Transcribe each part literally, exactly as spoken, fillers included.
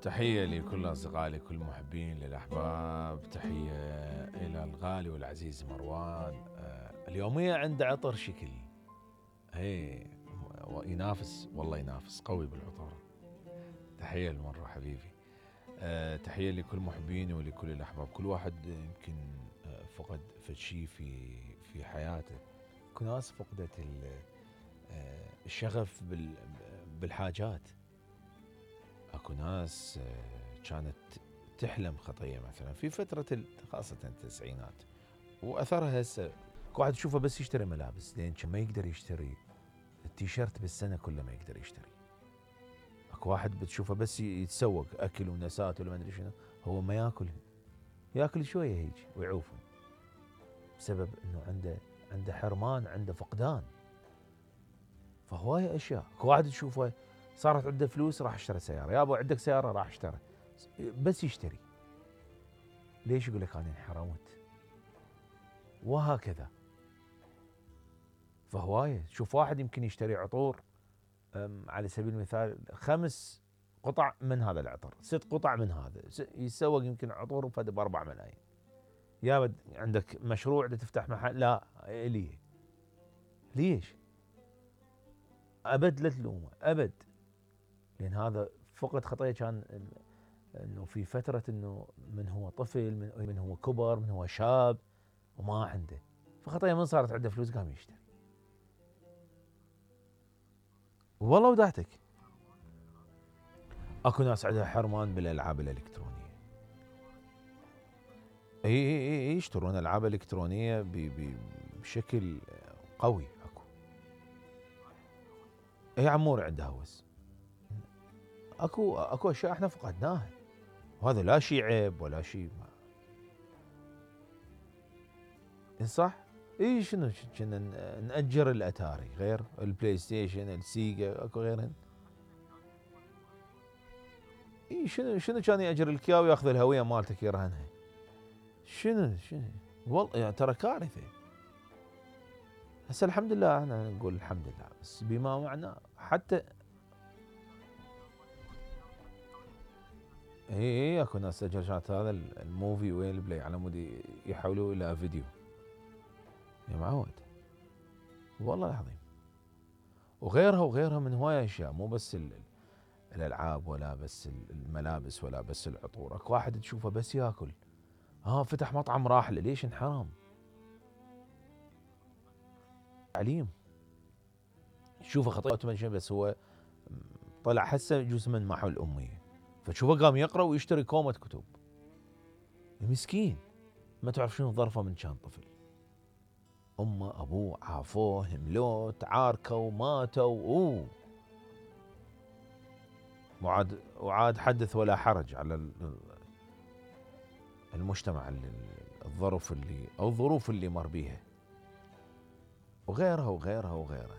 تحية لكل أصدقائي لكل محبين للأحباب. تحية إلى الغالي والعزيز مروان. آه، اليومية عنده عطر شكل هي ينافس، والله ينافس قوي بالعطور. تحية لمرو حبيبي. أه تحية لكل محبيني ولكل الأحباب. كل واحد يمكن آه، فقد فد شيء في في حياته. كل ناس فقدت آه، الشغف بال- بالحاجات. اكو ناس آه، كانت تحلم خطيه مثلا في فتره ال- خاصه التسعينات، واثرها هسه. اكو واحد تشوفه بس يشتري ملابس لين ما يقدر يشتري التيشيرت بالسنه كله، ما يقدر يشتري. اكو واحد بتشوفه بس يتسوق اكل ونسات ولا ما ادري شنو، هو ما ياكل، ياكل شويه هيك ويعوفه، بسبب انه عنده عنده حرمان، عنده فقدان. فهواية اشياء. اكو واحد تشوفه صارت عنده فلوس راح اشترى سياره، يا ابو عندك سياره راح اشترى، بس يشتري. ليش؟ يقول لك انا انحرمت، وهكذا. فهوايه تشوف واحد يمكن يشتري عطور، أم، على سبيل المثال خمس قطع من هذا العطر، ست قطع من هذا، س- يتسوق يمكن عطور فد ب أربعة ملايين. يا بد عندك مشروع بدك تفتح محل، لا ليه؟ ليش؟ ابد لا تلومه ابد، لان هذا فقد خطيه. كان انه في فتره انه من هو طفل، من, من هو كبر، من هو شاب وما عنده، فخطيه من صارت عنده فلوس قام يشتري. والله ودعتك اكو ناس عندها حرمان بالالعاب الالكترونيه. اي اي اي اي يشترون العاب الكترونيه ب- ب- بشكل قوي. اكو اي عمور عنده هوس. اكو اكو اشياء احنا فقدناها، وهذا لا شيء عيب ولا شيء ما. صح. اي شنو كنا نأجر الاتاري غير البلاي ستيشن السيجا، اكو غيرهن. اي شنو شنو كان ياجر لك اياه وياخذ الهويه مالتك يرهنها؟ شنو شنو والله يعني ترى كارثه. هسه الحمد لله احنا نقول الحمد لله، بس بما معناه حتى. اي اي اكو ناس سجلت هذا الموفي ويل بلاي على مود يحولوه الى فيديو. يا معود والله العظيم. وغيرها وغيرها من هوايه اشياء، مو بس ال- الالعاب ولا بس الملابس ولا بس العطور. اكو واحد تشوفه بس ياكل، ها فتح مطعم راح له، ليش انحرام؟ تعليم. شوفه خطيئته، بس هو طلع حسه يجوز من محو الاميه، فتشوفه قام يقرا ويشتري كومه كتب. مسكين ما تعرف شنو ظرفه من كان طفل، امه ابوه عافوه هملوه تعاركوا ماتوا اوه. وعاد وعاد حدث ولا حرج على ال- المجتمع اللي الظرف اللي او الظروف اللي مر بيها، وغيرها وغيرها وغيرها.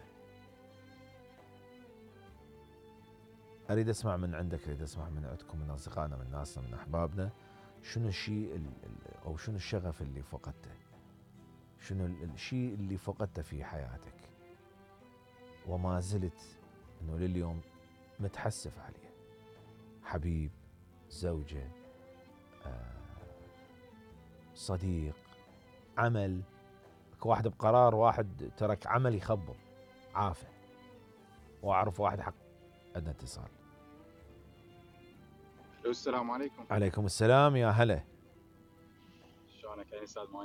اريد اسمع من عندك، اريد اسمع من عندكم، من اصدقائنا، من ناسنا، من احبابنا، شنو الشيء ال- ال- او شنو الشغف اللي فقدته؟ شنو ال- الشيء اللي فقدته في حياتك وما زلت انه لليوم متحسف عليه؟ حبيب، زوجة، آه، صديق، عمل. اكو واحد بقرار، واحد ترك عمل يخبط عافى. واعرف واحد حق. عندنا اتصال. الو السلام عليكم. عليكم السلام، يا هلا. شلونك يا استاذ؟